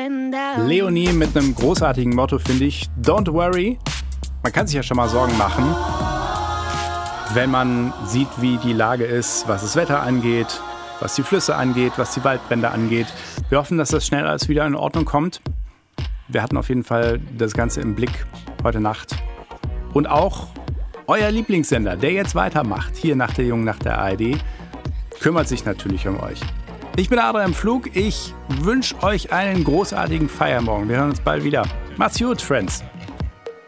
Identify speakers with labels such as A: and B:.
A: Leonie mit einem großartigen Motto, finde ich. Don't worry. Man kann sich ja schon mal Sorgen machen, wenn man sieht, wie die Lage ist, was das Wetter angeht, was die Flüsse angeht, was die Waldbrände angeht. Wir hoffen, dass das schnell alles wieder in Ordnung kommt. Wir hatten auf jeden Fall das Ganze im Blick heute Nacht. Und auch euer Lieblingssender, der jetzt weitermacht, hier nach der Jungen Nacht der ARD, kümmert sich natürlich um euch. Ich bin Adrian Pflug. Ich wünsche euch einen großartigen Feiermorgen. Wir hören uns bald wieder. Macht's gut, Friends.